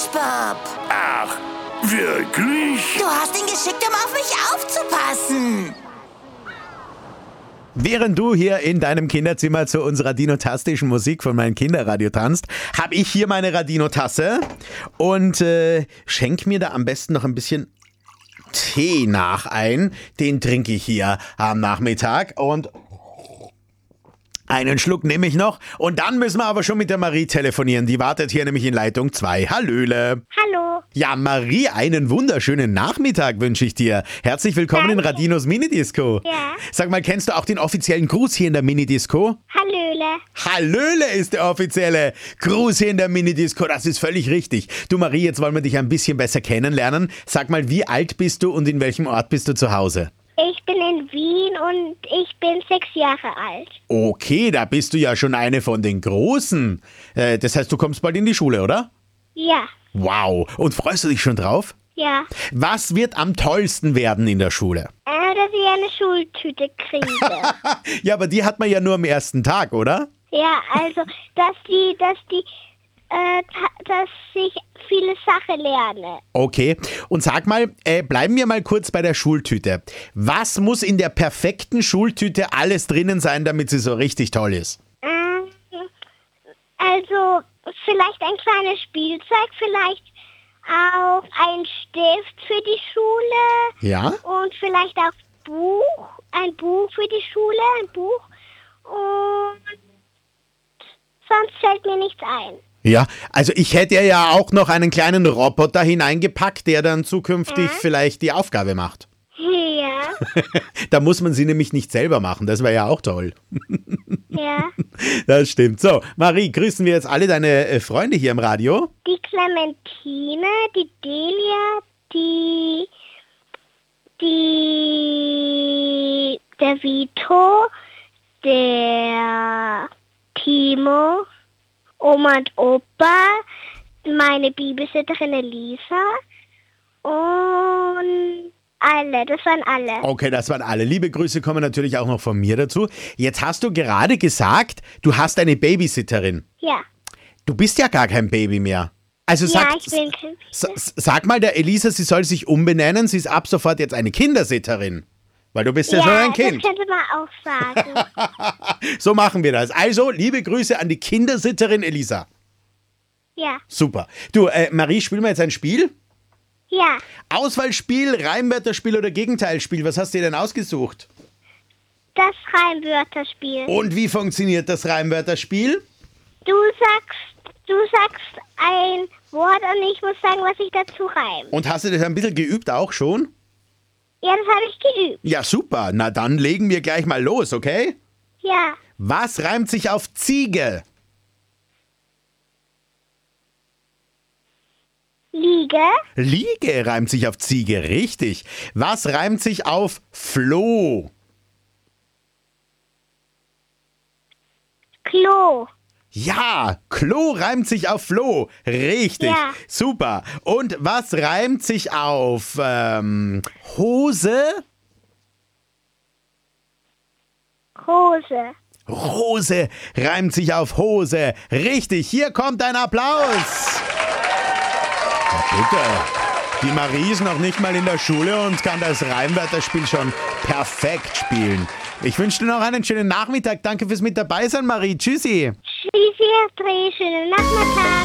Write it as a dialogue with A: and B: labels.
A: SpongeBob.
B: Ach, wirklich?
A: Du hast ihn geschickt, um auf mich aufzupassen.
C: Während du hier in deinem Kinderzimmer zu unserer dinotastischen Musik von meinem Kinderradio tanzt, habe ich hier meine Radino-Tasse und schenk mir da am besten noch ein bisschen Tee nach ein. Den trinke ich hier am Nachmittag und einen Schluck nehme ich noch und dann müssen wir aber schon mit der Marie telefonieren. Die wartet hier nämlich in Leitung 2. Hallöle.
D: Hallo.
C: Ja, Marie, einen wunderschönen Nachmittag wünsche ich dir. Herzlich willkommen in Radinos Minidisco.
D: Ja.
C: Sag mal, kennst du auch den offiziellen Gruß hier in der Minidisco?
D: Hallöle.
C: Hallöle ist der offizielle Gruß hier in der Minidisco. Das ist völlig richtig. Du Marie, jetzt wollen wir dich ein bisschen besser kennenlernen. Sag mal, wie alt bist du und in welchem Ort bist du zu Hause?
D: Ich bin in Wien und ich bin 6 Jahre alt.
C: Okay, da bist du ja schon eine von den Großen. Das heißt, du kommst bald in die Schule, oder?
D: Ja.
C: Wow. Und freust du dich schon drauf?
D: Ja.
C: Was wird am tollsten werden in der Schule?
D: Dass ich eine Schultüte kriege.
C: Ja, aber die hat man ja nur am ersten Tag, oder?
D: Ja, also, dass ich viele Sachen lerne.
C: Okay. Und sag mal, bleiben wir mal kurz bei der Schultüte. Was muss in der perfekten Schultüte alles drinnen sein, damit sie so richtig toll ist?
D: Also, vielleicht ein kleines Spielzeug, vielleicht auch ein Stift für die Schule.
C: Ja?
D: Und vielleicht auch ein Buch für die Schule, ein Buch. Und sonst fällt mir nichts ein.
C: Ja, also ich hätte ja auch noch einen kleinen Roboter hineingepackt, der dann zukünftig vielleicht die Aufgabe macht.
D: Ja.
C: Da muss man sie nämlich nicht selber machen, das wäre ja auch toll.
D: Ja.
C: Das stimmt. So, Marie, grüßen wir jetzt alle deine Freunde hier im Radio?
D: Die Clementine, die Delia, der Vito, der Timo, Oma und Opa, meine Babysitterin Elisa und alle, das waren alle.
C: Okay, das waren alle. Liebe Grüße kommen natürlich auch noch von mir dazu. Jetzt hast du gerade gesagt, du hast eine Babysitterin.
D: Ja.
C: Du bist ja gar kein Baby mehr. Also
D: Ja, ich bin kein
C: sag mal der Elisa, sie soll sich umbenennen, sie ist ab sofort jetzt eine Kindersitterin. Weil du bist ja schon ein Kind.
D: Das könnte man auch sagen.
C: So machen wir das. Also, liebe Grüße an die Kindersitterin Elisa.
D: Ja.
C: Super. Du, Marie, spielen wir jetzt ein Spiel?
D: Ja.
C: Auswahlspiel, Reimwörterspiel oder Gegenteilspiel? Was hast du dir denn ausgesucht?
D: Das Reimwörterspiel.
C: Und wie funktioniert das Reimwörterspiel?
D: Du sagst ein Wort und ich muss sagen, was ich dazu reime.
C: Und hast du das ein bisschen geübt auch schon?
D: Ja, das habe ich geübt.
C: Ja, super. Na, dann legen wir gleich mal los, okay?
D: Ja.
C: Was reimt sich auf Ziege?
D: Liege.
C: Liege reimt sich auf Ziege, richtig. Was reimt sich auf Floh?
D: Klo.
C: Ja, Klo reimt sich auf Floh. Richtig,
D: Ja.
C: super. Und was reimt sich auf Hose?
D: Hose.
C: Rose reimt sich auf Hose. Richtig, hier kommt ein Applaus. Na bitte. Die Marie ist noch nicht mal in der Schule und kann das Reimwörterspiel schon perfekt spielen. Ich wünsche dir noch einen schönen Nachmittag. Danke fürs mit dabei sein, Marie. Tschüssi.
D: Tschüssi, Dreh, schönen Nachmittag.